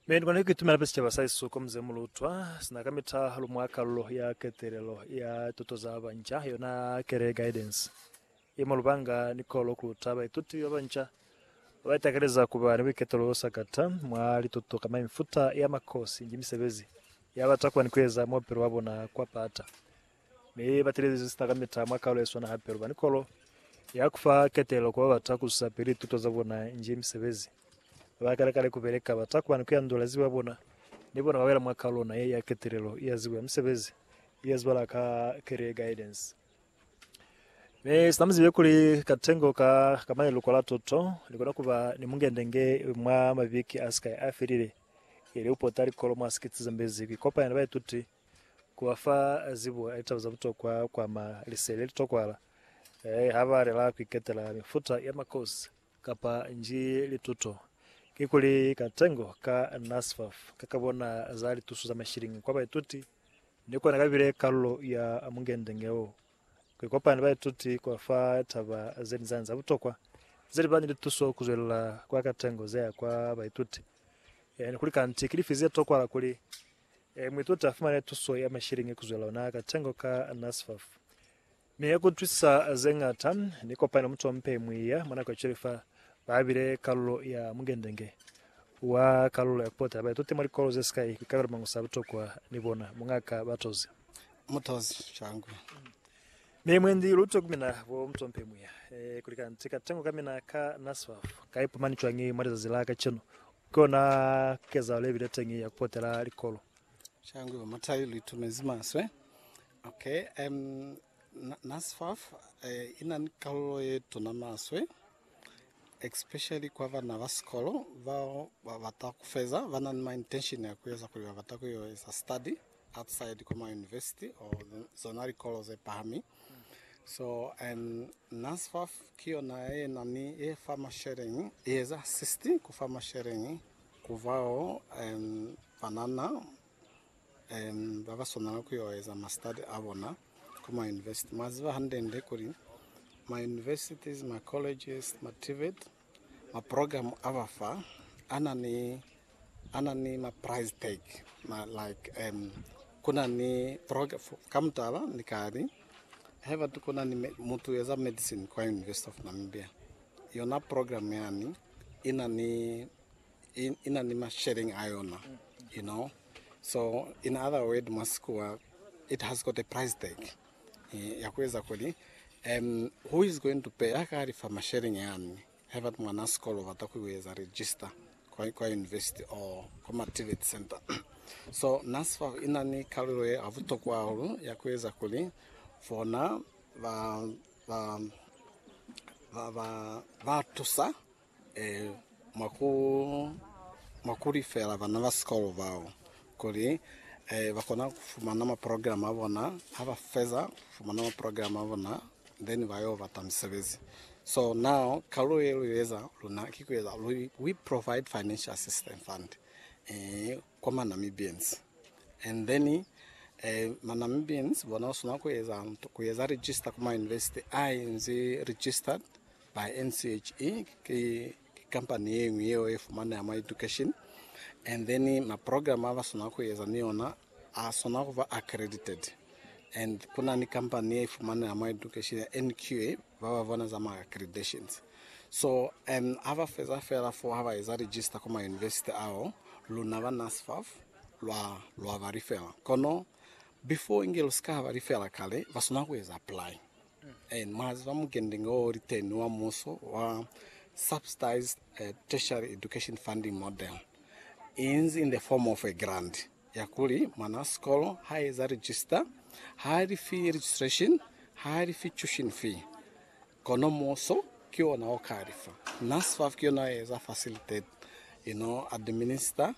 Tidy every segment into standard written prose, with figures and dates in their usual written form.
Meni kwa niki tumela pesi chaba saiso kwa mze mulutwa. Sina kamita halumwaka lo ya keterelo ya tutoza abancha. Yona kere guidance. Ima lubanga nikolo kulutaba ituti abancha. Waitakereza kubani wiketelo sakata. Mwali tuto kama mifuta ya makosi. Njimisebezi. Ya watakwa nikweza mwaperu wabo na kwa pata. Me baterezi sina kamita mwaka lo eswana haperu. Nikolo ya kufa ketelo kwa wataku sapiri tutoza bona njimisebezi. Bakare kubereka batakwana kwiyandula zibabona nibona babera mwakalo na ya keterelo yaziwe msebezi yazbala ka career guidance me stamzi kuri katengo ka kamanye lukola toto likona kuba ni mungendenge mwa maviki askai afirire ile upotari kolo maskitsi zambezi kwikopa yana tuti kuwafa zibu itabuza buto kwa ma lisele tokwala habare la kwiketela mifuta ya makosi kapa nji lituto kikuli katengo ka NSFAF kakabona zali tusu za mashiringi kwa baituti niko nakabire kallo ya mungendengeo kwa pande baituti kwa fa taba zenizanza butokwa zeli bandi tuso kuzwela kwa katengo zea kwa baituti kuli kanti kilifizia tokwa kuli mwituti afumane tuso ya mashiringi kuzwela na katengo ka NSFAF miyako twisa zengatan niko pande mtu mpe mwiya maana kwa chirifa babire kallo ya mungendenge wa kallo ya pota ba tuti mari kallo zeskai kabira mangusa butokwa nibona mungaka batozi mutozi changu mwendi luto kumina wo mtompe muya kulika ntika tango kamina ka NSFAF kaipo mani chwangi mari zilaka chino kona keza lebi letengi ya potela likolo changu matayi litumezima swe okay NSFAF ina kallo yetu na maswe especially kwa vana vaskolo vao vatakufeza vana my intention ya kuweza kuliwa vatakuyo is a study outside kama university or zonari colors pahami so NSFAF kio na nani farmer sharing is assisting ku farmer sharing kuvao banana baba sonana kuyo is a study abona kama university maziva handende kuri my universities, my colleges, my TVET, my program avafa, anani my prize tag, my like kuna ni program kamtala nikari, have to kuna ni mutu yeza medicine kwa University of Namibia. Yona program yani inani ma sharing iona, you know. So in other words, maskua it has got a price tag. Yakweza kuli. Who is going to pay? Akari farmer sharing yani have mwana school watakuweza register kwa university or kwa activity center. So NSFAF inani kalore avutokwa huru ya kuweza kuli fona va tusa makuri fela vanava school vao kuli vakona kufumana ma program avona hava feza kufumana ma program avona then vayo vatamsebezi. So now we provide financial assistance fund kwa Namibians, and then Namibians wanasuna kuweza register kama university INZ registered by NCHE ki company yenyewe fumana ya education, and then ma program ava suna kuweza niona asuna kuva accredited. And kuna ni company ifumana ya education NQA baba vona za accreditations. So ava feza for hava is register kama university ao lunava NSFAF lwa varifela kono before ingeluska hava rifela kale vasuna kuweza apply and mazi vamugendingo return wa muso wa subsidized tertiary education funding model in the form of a grant yakuli mana school high register high fee registration, high fee tuition fee. Kono moso kio na okarifa. NSFAF kio na is a facilitate, you know, administer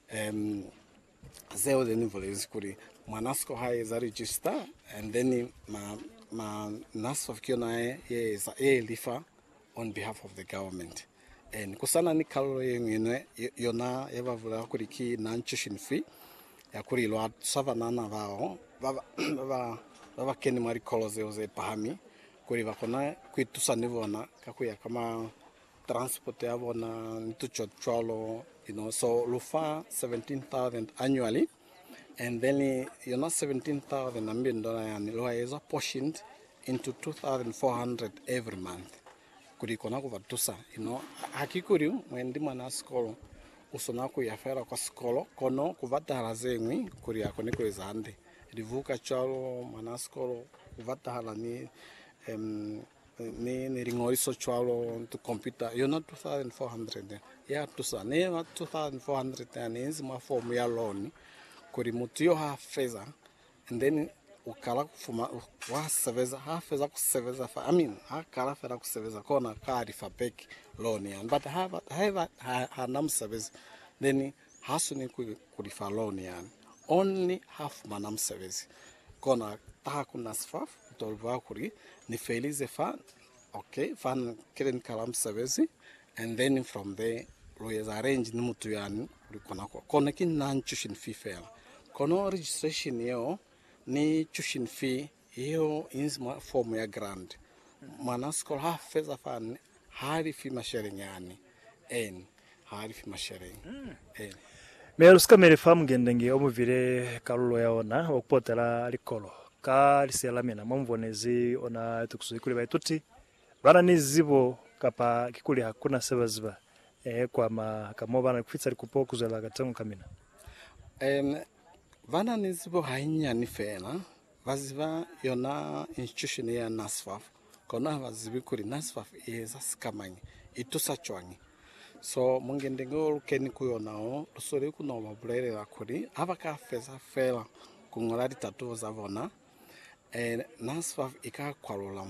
zeo the nivel is kuri. Manasko high is a register, and then ma NSFAF kio na is a lifa on behalf of the government. And kusana ni kaloro yona eva vula kuri ki non tuition fee. Yakuri lo savanana vao baba keni mari koloze oze pahami kuri vakona kwitusanivo na kakuya kama transport yavona nitucho cholo so lufa 17,000 annually, and then 17,000 ambien dollar yani lo is apportioned into 2,400 every month. Kuri kona kuvatusa, hakikuri mwendi mwana skolo usona kuyafera kwa skolo kono kuvatala zengwi kuri akoni kuweza hande rivuka chalo mwana skolo kuvatala ni ringoriso chalo to computer 2,400 ya tusa ne 2,400 yani nzima form ya loan kuri mutio ha feza, and then ukala kufuma waseveza hafeza kuseveza hakala fera kuseveza kona kari fa back loan yani, but hanam service then hasuni kulifa loan yani only half manam service kona kuna sfaf tolva kuri ni felize fan okay fan kiren kalam service, and then from there lawyers arrange ni mutu yani kona kin nan tuition fee fair kono registration yo ni tuition fee hiyo inzima form ya grant mwana school half feza fan hari fi masharing yani hari fi masharing mero skamere fam gendenge omuvire kalulo yaona okupotera likolo ka liselamena momvonezi ona tukusukuli baituti bana nizibo kapa kikuli hakuna sebaziba kwa kamo bana kufitsa likupo kuzela katangu kamina vana nizibo hainya ni fena vaziva yona institution ya NSFAF kona vazivi kuri NSFAF yeza sikamanyi itusa chwangi, so mungendengo keni kuyonao lusori kuno mabulere kuri abaka feza fela kungolari tatu zavona NSFAF ikakwalola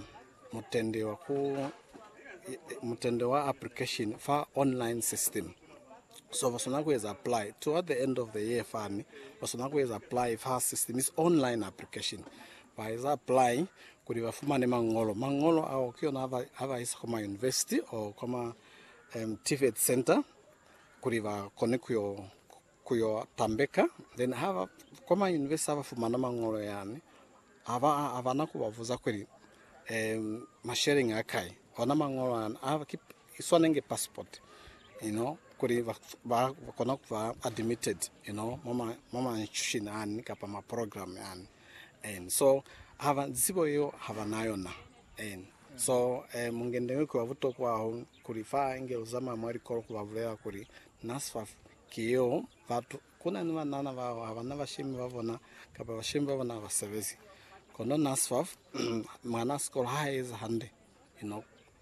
mutende wa application fa online system, so wasona kuweza apply toward the end of the year fani wasona kuweza apply fa system is online application waiza apply kuri wafuma ne mangolo au kiona ava isa kama university au kama TVET center kuri wa kone kuyo tambeka, then hava kama university ava fuma na mangolo yani ava na kuwavuza kuri masharing akai ona mangolo yani ava iswanenge passport kuri kona kuva admitted mama institution yani kapa ma program yani, and so hava zibo yo hava nayo na so mungendenge kwa vuto kwa kuri fa inge uzama mwari koro kwa vulea kuri NSFAF kiyo vatu kuna nima nana vao hava na vashimi vavona kapa vashimi vavona vasevezi kono NSFAF mwana school high is hande